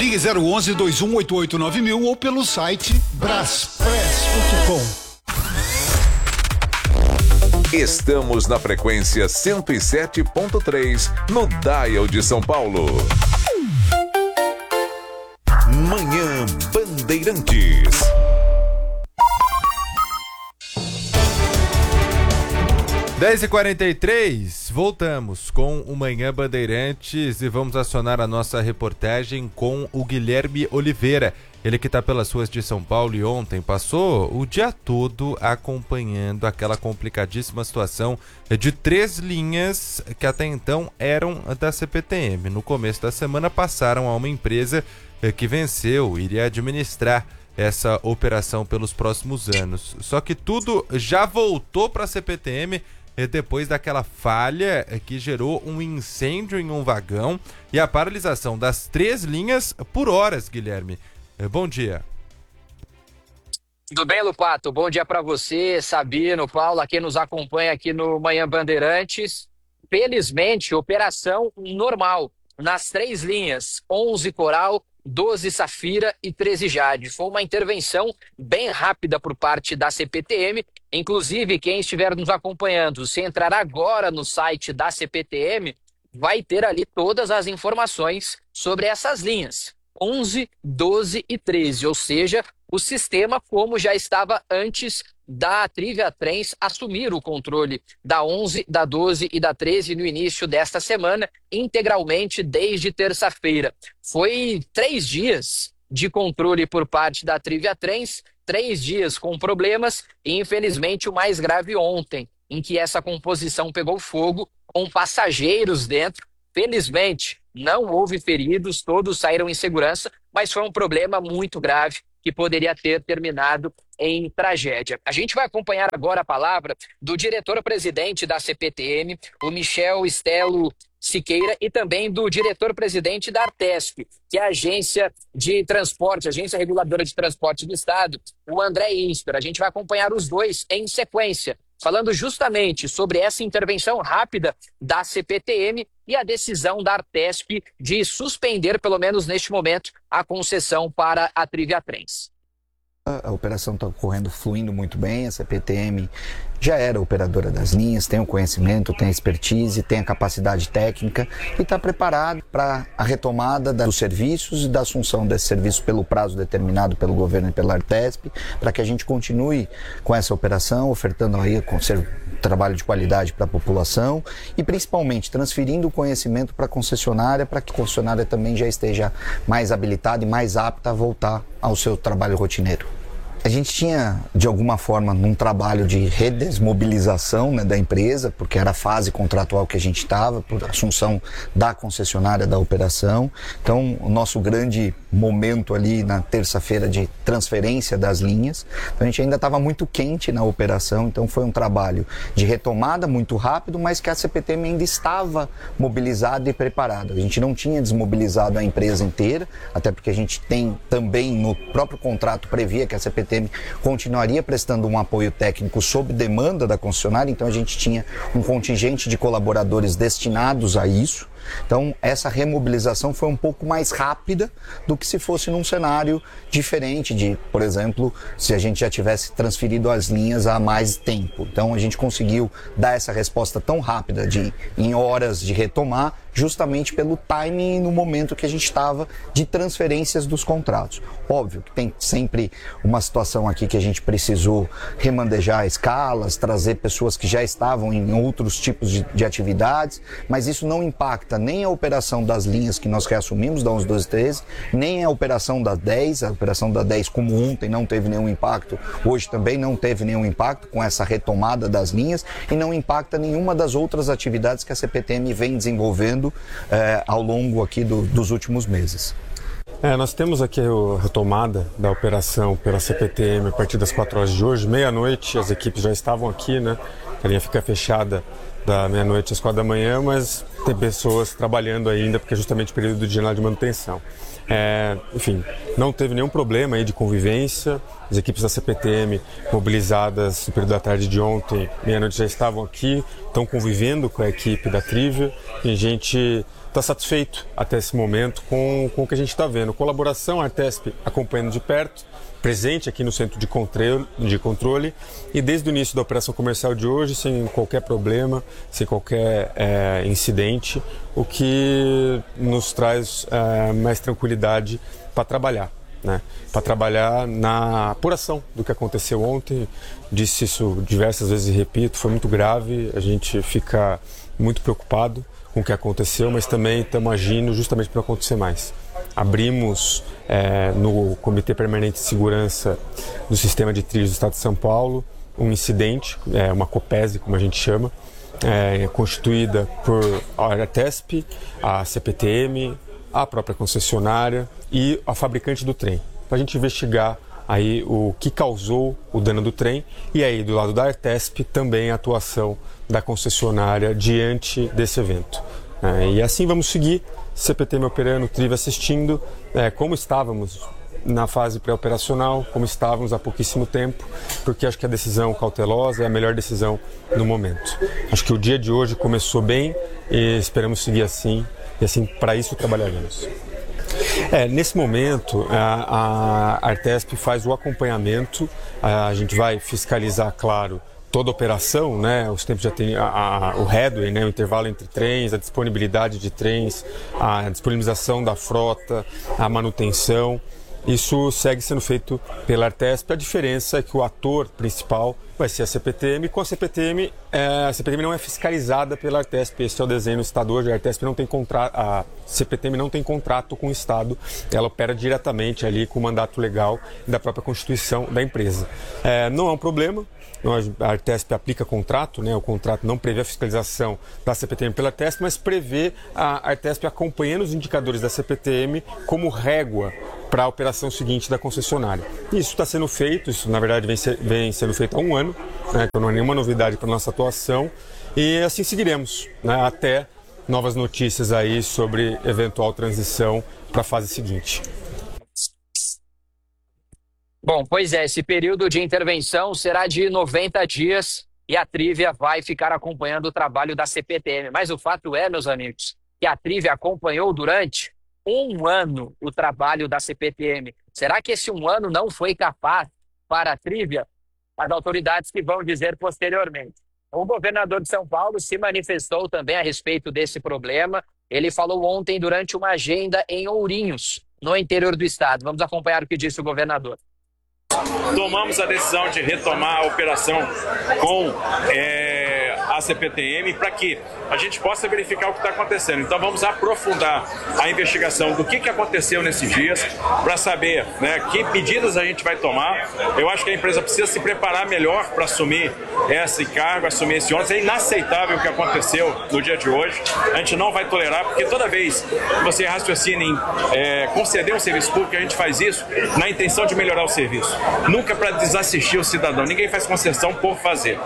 Ligue 011-2188-9000 ou pelo site braspress.com. Estamos na frequência 107.3 no Dial de São Paulo. Manhã Bandeirantes. Dez e 43, voltamos com o Manhã Bandeirantes e vamos acionar a nossa reportagem com o Guilherme Oliveira. Ele que está pelas ruas de São Paulo e ontem passou o dia todo acompanhando aquela complicadíssima situação de 3 linhas que até então eram da CPTM. No começo da semana passaram a uma empresa que venceu, iria administrar essa operação pelos próximos anos. Só que tudo já voltou para a CPTM depois daquela falha que gerou um incêndio em um vagão e a paralisação das 3 linhas por horas, Guilherme. Bom dia. Tudo bem, Lupato? Bom dia para você, Sabino, Paula, quem nos acompanha aqui no Manhã Bandeirantes. Felizmente, operação normal nas 3 linhas, 11 Coral, 12 Safira e 13 Jade. Foi uma intervenção bem rápida por parte da CPTM. Inclusive, quem estiver nos acompanhando, se entrar agora no site da CPTM, vai ter ali todas as informações sobre essas linhas. 11, 12 e 13, ou seja, o sistema como já estava antes da Trivia Trens assumir o controle da 11, da 12 e da 13 no início desta semana, integralmente desde terça-feira. Foi 3 dias de controle por parte da Trivia Trens, 3 dias com problemas e, infelizmente, o mais grave ontem, em que essa composição pegou fogo com passageiros dentro. Felizmente, não houve feridos, todos saíram em segurança, mas foi um problema muito grave que poderia ter terminado em tragédia. A gente vai acompanhar agora a palavra do diretor-presidente da CPTM, o Michel Estelo Siqueira, e também do diretor-presidente da Artesp, que é a agência de transporte, agência reguladora de transporte do Estado, o André Insper. A gente vai acompanhar os dois em sequência, falando justamente sobre essa intervenção rápida da CPTM e a decisão da Artesp de suspender, pelo menos neste momento, a concessão para a Trivia Trens. A operação está ocorrendo, fluindo muito bem. A CPTM já era operadora das linhas, tem o conhecimento, tem a expertise, tem a capacidade técnica e está preparado para a retomada dos serviços e da assunção desses serviços pelo prazo determinado pelo governo e pela Artesp, para que a gente continue com essa operação, ofertando aí trabalho de qualidade para a população e principalmente transferindo o conhecimento para a concessionária, para que a concessionária também já esteja mais habilitada e mais apta a voltar ao seu trabalho rotineiro. A gente tinha, de alguma forma, um trabalho de redesmobilização, né, da empresa, porque era a fase contratual que a gente estava, por assunção da concessionária da operação. Então, o nosso grande momento ali na terça-feira de transferência das linhas, então, a gente ainda estava muito quente na operação, então foi um trabalho de retomada muito rápido, mas que a CPTM ainda estava mobilizada e preparada. A gente não tinha desmobilizado a empresa inteira, até porque a gente tem também no próprio contrato previa que a CPTM continuaria prestando um apoio técnico sob demanda da concessionária, então a gente tinha um contingente de colaboradores destinados a isso. Então, essa remobilização foi um pouco mais rápida do que se fosse num cenário diferente de, por exemplo, se a gente já tivesse transferido as linhas há mais tempo. Então, a gente conseguiu dar essa resposta tão rápida em horas de retomar, justamente pelo timing e no momento que a gente estava de transferências dos contratos. Óbvio que tem sempre uma situação aqui que a gente precisou remanejar escalas, trazer pessoas que já estavam em outros tipos de atividades, mas isso não impacta nem a operação das linhas que nós reassumimos, da 11, 12, 13, nem a operação da 10. A operação da 10, como ontem, não teve nenhum impacto, hoje também não teve nenhum impacto com essa retomada das linhas e não impacta nenhuma das outras atividades que a CPTM vem desenvolvendo ao longo aqui dos últimos meses. Nós temos aqui a retomada da operação pela CPTM a partir das 4 horas de hoje, meia-noite, as equipes já estavam aqui, né? A linha fica fechada da meia-noite às 4 da manhã, mas tem pessoas trabalhando ainda, porque é justamente o período de janela de manutenção. Enfim, não teve nenhum problema aí de convivência. As equipes da CPTM mobilizadas no período da tarde de ontem, meia-noite, já estavam aqui, estão convivendo com a equipe da Trivia. Tem gente está satisfeito até esse momento com o que a gente está vendo. Colaboração, a Artesp acompanhando de perto, presente aqui no centro de controle e desde o início da operação comercial de hoje, sem qualquer problema, sem qualquer incidente, o que nos traz mais tranquilidade para trabalhar. Né? Para trabalhar na apuração do que aconteceu ontem. Disse isso diversas vezes e repito, foi muito grave, a gente fica muito preocupado com o que aconteceu, mas também estamos agindo justamente para acontecer mais. Abrimos no Comitê Permanente de Segurança do Sistema de Trilhos do Estado de São Paulo um incidente, uma COPESE, como a gente chama, constituída por a Artesp, a CPTM, a própria concessionária e a fabricante do trem, para a gente investigar aí o que causou o dano do trem e aí do lado da Artesp também a atuação da concessionária diante desse evento. E assim vamos seguir, CPTM operando, Trivia assistindo, como estávamos na fase pré-operacional, como estávamos há pouquíssimo tempo, porque acho que a decisão cautelosa é a melhor decisão no momento. Acho que o dia de hoje começou bem e esperamos seguir assim, e assim para isso trabalharemos. Nesse momento, a Artesp faz o acompanhamento, a gente vai fiscalizar, claro, toda a operação, né? Os tempos já tem o headway, né? O intervalo entre trens, a disponibilidade de trens, a disponibilização da frota, a manutenção. Isso segue sendo feito pela Artesp. A diferença é que o ator principal vai ser a CPTM. Com a CPTM não é fiscalizada pela Artesp. Esse é o desenho do Estado hoje. A CPTM não tem contrato com o Estado. Ela opera diretamente ali com o mandato legal da própria Constituição da empresa. Não é um problema. A Artesp aplica contrato, né? O contrato não prevê a fiscalização da CPTM pela Artesp, mas prevê a Artesp acompanhando os indicadores da CPTM como régua para a operação seguinte da concessionária. Isso está sendo feito, isso na verdade vem sendo feito há um ano, né? Então não é nenhuma novidade para a nossa atuação e assim seguiremos, né? Até novas notícias aí sobre eventual transição para a fase seguinte. Bom, pois esse período de intervenção será de 90 dias e a Trivia vai ficar acompanhando o trabalho da CPTM. Mas o fato é, meus amigos, que a Trivia acompanhou durante um ano o trabalho da CPTM. Será que esse um ano não foi capaz para a Trivia? As autoridades que vão dizer posteriormente. O governador de São Paulo se manifestou também a respeito desse problema. Ele falou ontem durante uma agenda em Ourinhos, no interior do estado. Vamos acompanhar o que disse o governador. Tomamos a decisão de retomar a operação com a CPTM para que a gente possa verificar o que está acontecendo. Então vamos aprofundar a investigação do que aconteceu nesses dias para saber, né, que medidas a gente vai tomar. Eu acho que a empresa precisa se preparar melhor para assumir esse cargo, assumir esse ônus. É inaceitável o que aconteceu no dia de hoje. A gente não vai tolerar, porque toda vez que você raciocina em conceder um serviço público, a gente faz isso na intenção de melhorar o serviço. Nunca para desassistir o cidadão. Ninguém faz concessão por fazer.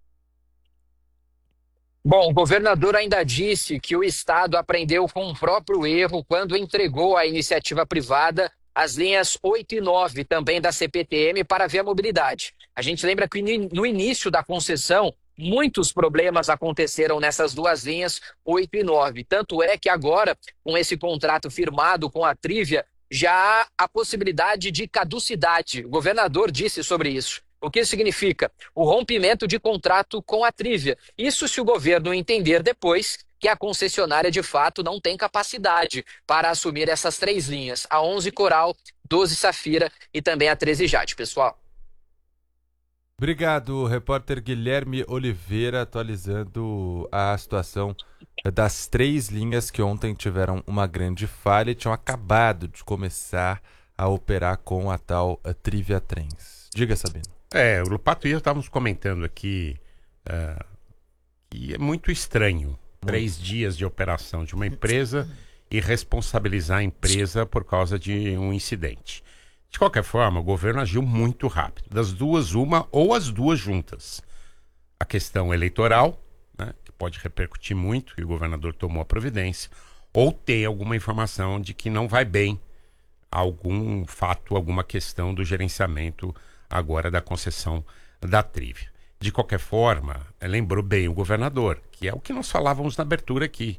Bom, o governador ainda disse que o Estado aprendeu com o próprio erro quando entregou à iniciativa privada as linhas 8 e 9 também da CPTM para a Via Mobilidade. A gente lembra que no início da concessão, muitos problemas aconteceram nessas duas linhas 8 e 9. Tanto é que agora, com esse contrato firmado com a Trivia, já há a possibilidade de caducidade. O governador disse sobre isso. O que significa? O rompimento de contrato com a Trivia. Isso se o governo entender depois que a concessionária de fato não tem capacidade para assumir essas três linhas, a 11 Coral, 12 Safira e também a 13 Jade, pessoal. Obrigado, repórter Guilherme Oliveira, atualizando a situação das três linhas que ontem tiveram uma grande falha e tinham acabado de começar a operar com a tal Trivia Trens. Diga, Sabino. O Lupato e eu estávamos comentando aqui que é muito estranho 3 dias de operação de uma empresa e responsabilizar a empresa por causa de um incidente. De qualquer forma, o governo agiu muito rápido. Das duas, uma ou as duas juntas. A questão eleitoral, né, que pode repercutir muito, e o governador tomou a providência, ou tem alguma informação de que não vai bem algum fato, alguma questão do gerenciamento agora da concessão da Trivia. De qualquer forma, lembrou bem o governador, que é o que nós falávamos na abertura aqui.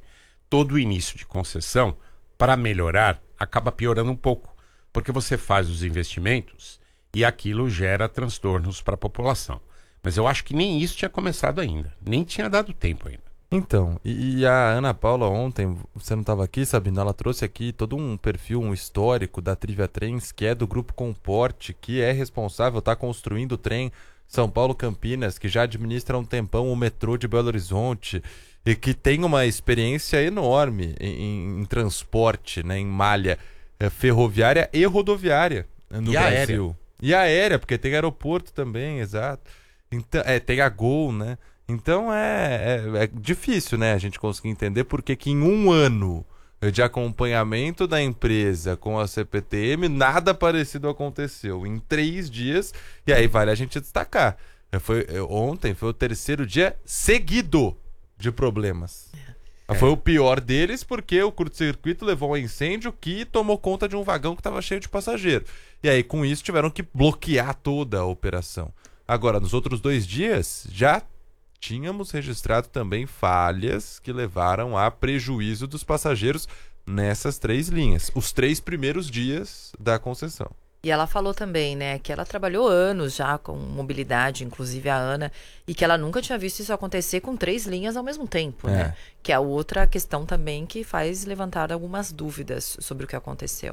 todo o início de concessão, para melhorar, acaba piorando um pouco, porque você faz os investimentos e aquilo gera transtornos para a população. Mas eu acho que nem isso tinha começado ainda, nem tinha dado tempo ainda. Então, e a Ana Paula ontem, você não estava aqui, Sabino, ela trouxe aqui todo um perfil, um histórico da Trivia Trens, que é do Grupo Comporte, que é responsável, está construindo o trem São Paulo-Campinas, que já administra há um tempão o metrô de Belo Horizonte, e que tem uma experiência enorme em transporte, né, em malha ferroviária e rodoviária no Brasil. E aérea, porque tem aeroporto também, exato. Então, tem a Gol, né? Então é difícil, né, a gente conseguir entender por que em um ano de acompanhamento da empresa com a CPTM, nada parecido aconteceu. Em 3 dias, e aí vale a gente destacar. Ontem foi o 3º dia seguido de problemas. Foi o pior deles porque o curto-circuito levou a um incêndio que tomou conta de um vagão que estava cheio de passageiro. E aí, com isso, tiveram que bloquear toda a operação. Agora, nos outros 2 dias, já tínhamos registrado também falhas que levaram a prejuízo dos passageiros nessas 3 linhas. Os 3 primeiros dias da concessão. E ela falou também, né, que ela trabalhou anos já com mobilidade, inclusive a Ana, e que ela nunca tinha visto isso acontecer com 3 linhas ao mesmo tempo, né? Que é outra questão também que faz levantar algumas dúvidas sobre o que aconteceu.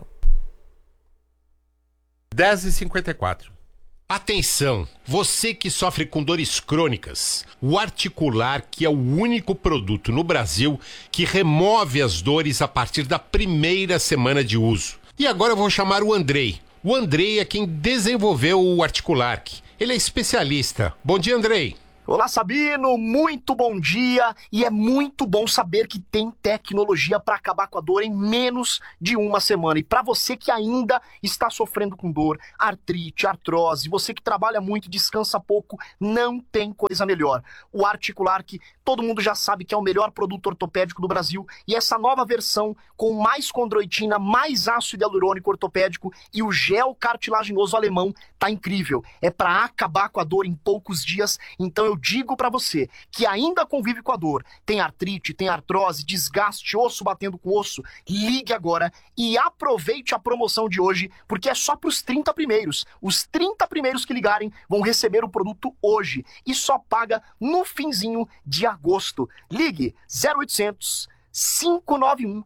10h54. Atenção, você que sofre com dores crônicas, o Articular, que é o único produto no Brasil que remove as dores a partir da primeira semana de uso. E agora eu vou chamar o Andrei. O Andrei é quem desenvolveu o Articular. Ele é especialista. Bom dia, Andrei. Olá, Sabino, muito bom dia, e é muito bom saber que tem tecnologia para acabar com a dor em menos de 1 semana. E para você que ainda está sofrendo com dor, artrite, artrose, você que trabalha muito e descansa pouco, não tem coisa melhor. O Articular, que todo mundo já sabe que é o melhor produto ortopédico do Brasil, e essa nova versão com mais condroitina, mais ácido hialurônico ortopédico e o gel cartilaginoso alemão, tá incrível. É para acabar com a dor em poucos dias, então eu digo para você que ainda convive com a dor, tem artrite, tem artrose, desgaste, osso batendo com osso, ligue agora e aproveite a promoção de hoje, porque é só para os 30 primeiros. Os 30 primeiros que ligarem vão receber o produto hoje e só paga no finzinho de agosto. Ligue 0800 591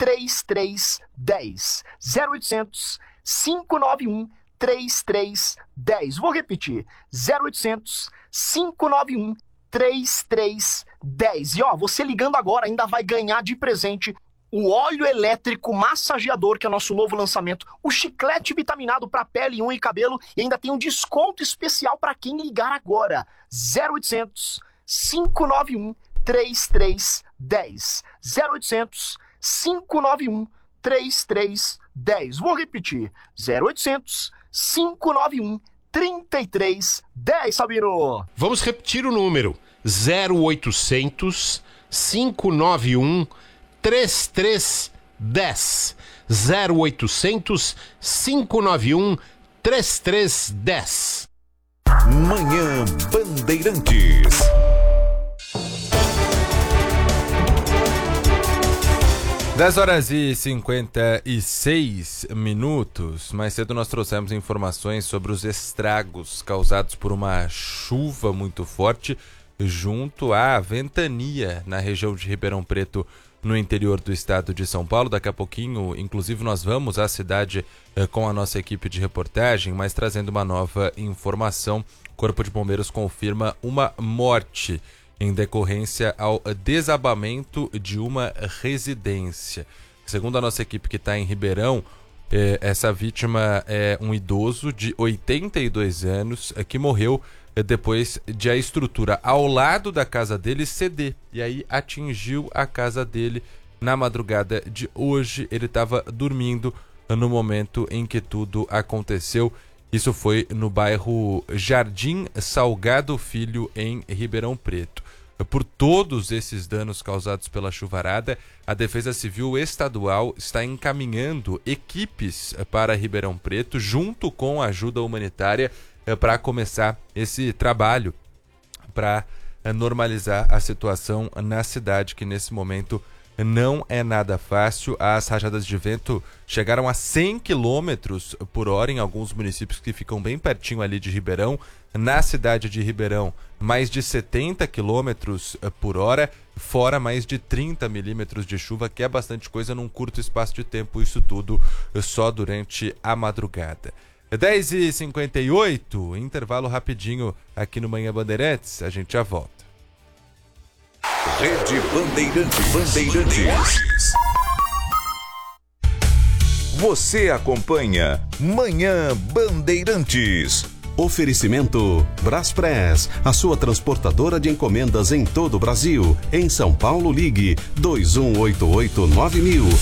3310. 0800 591 3310. Vou repetir. 0800 591 3310. E ó, você ligando agora ainda vai ganhar de presente o óleo elétrico massageador, que é o nosso novo lançamento, o chiclete vitaminado para pele, unha e cabelo, e ainda tem um desconto especial para quem ligar agora. 0800 591 3310. 0800 591 3310. Vou repetir. 0800 591 3310, Sabino. Vamos repetir o número. 0800 591 3310. 0800 591 3310. Manhã Bandeirantes. Dez horas e 56 minutos. Mais cedo nós trouxemos informações sobre os estragos causados por uma chuva muito forte junto à ventania na região de Ribeirão Preto, no interior do estado de São Paulo. Daqui a pouquinho, inclusive, nós vamos à cidade com a nossa equipe de reportagem, mas trazendo uma nova informação. O Corpo de Bombeiros confirma uma morte em decorrência ao desabamento de uma residência. Segundo a nossa equipe que está em Ribeirão, essa vítima é um idoso de 82 anos que morreu depois de a estrutura ao lado da casa dele ceder. E aí atingiu a casa dele na madrugada de hoje. Ele estava dormindo no momento em que tudo aconteceu. Isso foi no bairro Jardim Salgado Filho, em Ribeirão Preto. Por todos esses danos causados pela chuvarada, a Defesa Civil Estadual está encaminhando equipes para Ribeirão Preto, junto com a ajuda humanitária, para começar esse trabalho, para normalizar a situação na cidade, que nesse momento não é nada fácil. As rajadas de vento chegaram a 100 km por hora em alguns municípios que ficam bem pertinho ali de Ribeirão. Na cidade de Ribeirão, mais de 70 km por hora, fora mais de 30 milímetros de chuva, que é bastante coisa num curto espaço de tempo, isso tudo só durante a madrugada. 10h58, intervalo rapidinho aqui no Manhã Bandeirantes, a gente já volta. Rede Bandeirantes. Você acompanha Manhã Bandeirantes. Oferecimento Braspress, a sua transportadora de encomendas em todo o Brasil. Em São Paulo, ligue 2188-9000.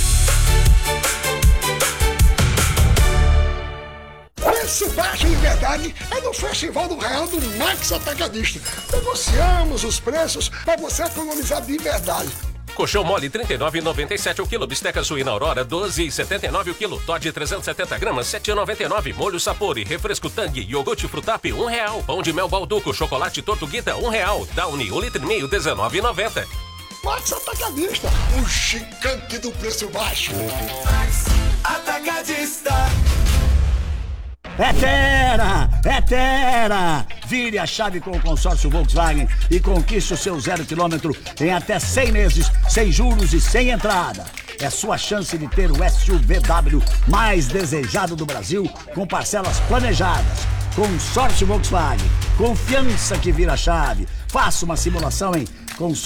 Preço baixo de verdade é no Festival do Real do Max Atacadista. Negociamos os preços para você economizar de verdade. Colchão mole R$ 39,97 o quilo. Bisteca suína Aurora R$ 12,79 o quilo. Todd 370 gramas R$ 7,99. Molho Sapori, refresco Tang, iogurte Frutap R$ 1,00. Pão de mel Balduco, chocolate Tortuguita R$ 1,00. Downy 1,5 litro R$ 19,90. Max Atacadista, o gigante do preço baixo. Max Atacadista. É Tera! Vire a chave com o consórcio Volkswagen e conquiste o seu 0 km em até 100 meses, sem juros e sem entrada. É sua chance de ter o SUVW mais desejado do Brasil, com parcelas planejadas. Consórcio Volkswagen, confiança que vira chave. Faça uma simulação em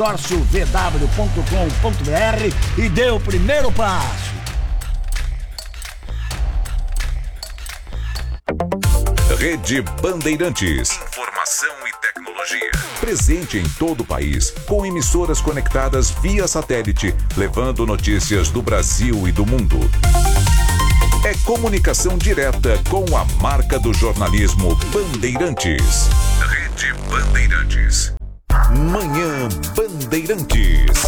consórciovw.com.br e dê o primeiro passo. Rede Bandeirantes. Informação e tecnologia. Presente em todo o país, com emissoras conectadas via satélite, levando notícias do Brasil e do mundo. É comunicação direta com a marca do jornalismo Bandeirantes. Rede Bandeirantes. Manhã Bandeirantes.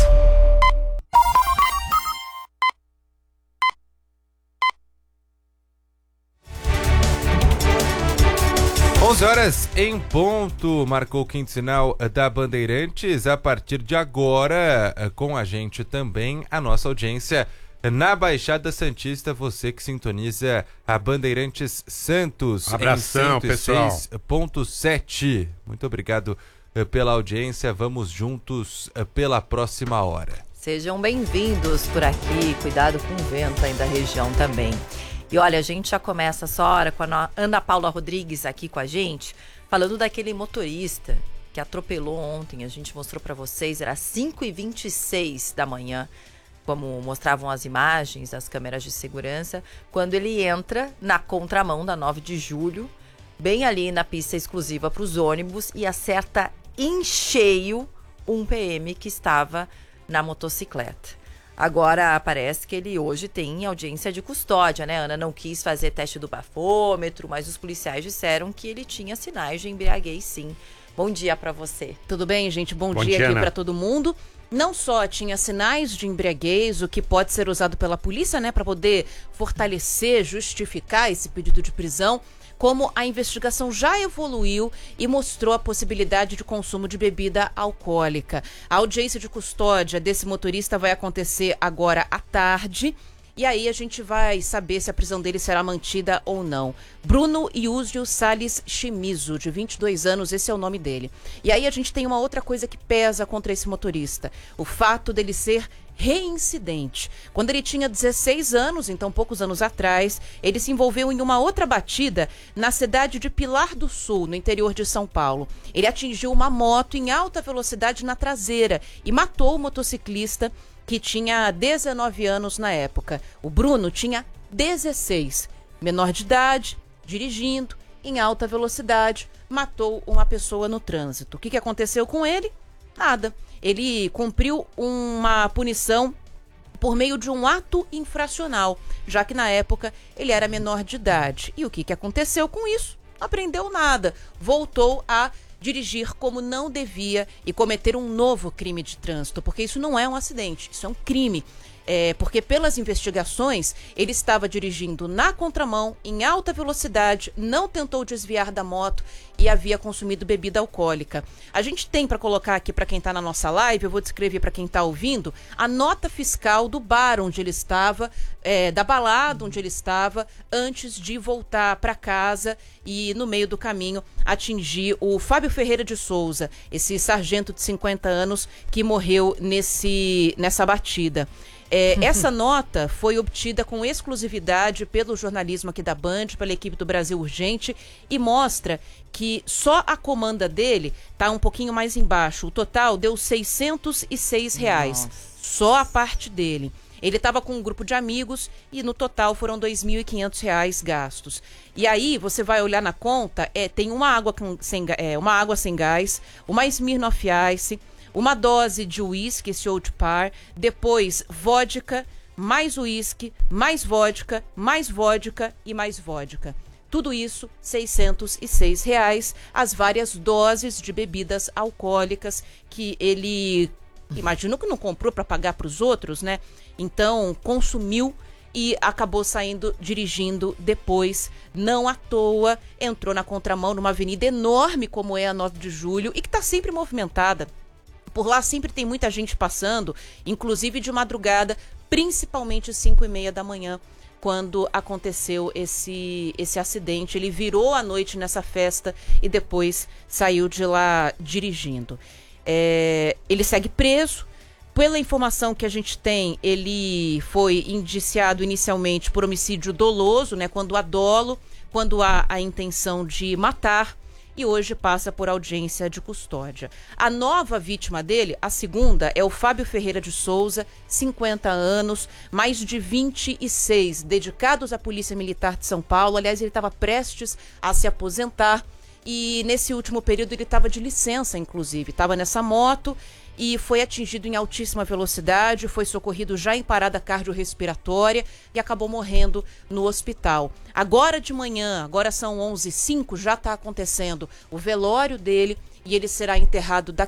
11 horas em ponto, marcou o quinto sinal da Bandeirantes. A partir de agora, com a gente também, a nossa audiência na Baixada Santista, você que sintoniza a Bandeirantes Santos. Abração, em 106.7. Muito obrigado pela audiência. Vamos juntos pela próxima hora. Sejam bem-vindos por aqui. Cuidado com o vento aí da região também. E olha, a gente já começa essa hora com a Ana Paula Rodrigues aqui com a gente, falando daquele motorista que atropelou ontem. A gente mostrou para vocês, era 5h26 da manhã, como mostravam as imagens das câmeras de segurança, quando ele entra na contramão da 9 de julho, bem ali na pista exclusiva para os ônibus, e acerta em cheio um PM que estava na motocicleta. Agora, parece que ele hoje tem audiência de custódia, né? Ana não quis fazer teste do bafômetro, mas os policiais disseram que ele tinha sinais de embriaguez, sim. Bom dia para você. Tudo bem, gente? Bom dia aqui para todo mundo. Não só tinha sinais de embriaguez, o que pode ser usado pela polícia, né? Para poder fortalecer, justificar esse pedido de prisão, como a investigação já evoluiu e mostrou a possibilidade de consumo de bebida alcoólica. A audiência de custódia desse motorista vai acontecer agora à tarde. E aí a gente vai saber se a prisão dele será mantida ou não. Bruno Iúzio Salles Chimizo, de 22 anos, esse é o nome dele. E aí a gente tem uma outra coisa que pesa contra esse motorista. O fato dele ser reincidente. Quando ele tinha 16 anos, então poucos anos atrás, ele se envolveu em uma outra batida na cidade de Pilar do Sul, no interior de São Paulo. Ele atingiu uma moto em alta velocidade na traseira e matou o motociclista, que tinha 19 anos na época. O Bruno tinha 16, menor de idade, dirigindo em alta velocidade, matou uma pessoa no trânsito. O que aconteceu com ele? Nada. Ele cumpriu uma punição por meio de um ato infracional, já que na época ele era menor de idade. E o que aconteceu com isso? Não aprendeu nada. Voltou a dirigir como não devia e cometer um novo crime de trânsito, porque isso não é um acidente, isso é um crime. Porque pelas investigações, ele estava dirigindo na contramão, em alta velocidade, não tentou desviar da moto e havia consumido bebida alcoólica. A gente tem para colocar aqui para quem está na nossa live, eu vou descrever para quem está ouvindo, a nota fiscal do bar onde ele estava, da balada onde ele estava, antes de voltar para casa e no meio do caminho atingir o Fábio Ferreira de Souza, esse sargento de 50 anos que morreu nessa batida. Essa nota foi obtida com exclusividade pelo jornalismo aqui da Band, pela equipe do Brasil Urgente, e mostra que só a comanda dele está um pouquinho mais embaixo. O total deu R$606. Nossa. Só a parte dele. Ele estava com um grupo de amigos e no total foram R$2.500 gastos. E aí você vai olhar na conta, tem uma água sem gás, uma Smirnoff Ice, uma dose de uísque, esse Old Par, depois vodka, mais uísque, mais vodka e mais vodka. Tudo isso, R$606, as várias doses de bebidas alcoólicas que ele, imagino que não comprou para pagar para os outros, né? Então, consumiu e acabou dirigindo depois, não à toa, entrou na contramão numa avenida enorme como é a 9 de Julho e que está sempre movimentada. Por lá sempre tem muita gente passando, inclusive de madrugada, principalmente 5h30 da manhã, quando aconteceu esse acidente. Ele virou a noite nessa festa e depois saiu de lá dirigindo. Ele segue preso. Pela informação que a gente tem, ele foi indiciado inicialmente por homicídio doloso, né, quando há dolo, quando há a intenção de matar, e hoje passa por audiência de custódia. A nova vítima dele, a segunda, é o Fábio Ferreira de Souza, 50 anos, mais de 26 dedicados à Polícia Militar de São Paulo. Aliás, ele estava prestes a se aposentar e nesse último período ele estava de licença, inclusive. Estava nessa moto e foi atingido em altíssima velocidade, foi socorrido já em parada cardiorrespiratória e acabou morrendo no hospital. Agora de manhã, agora são 11h05, já está acontecendo o velório dele e ele será enterrado